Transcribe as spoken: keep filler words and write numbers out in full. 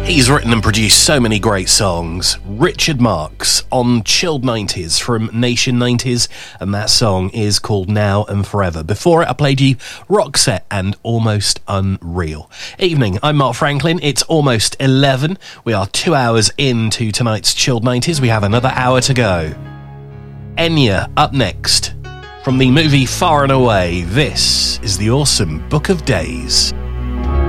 He's written and produced so many great songs. Richard Marx on Chilled nineties from Nation nineties, and that song is called Now and Forever. Before it, I played you Roxette and Almost Unreal. Evening, I'm Mark Franklin. It's almost eleven. We are two hours into tonight's Chilled nineties. We have another hour to go. Enya up next. From the movie Far and Away, this is the awesome Book of Days.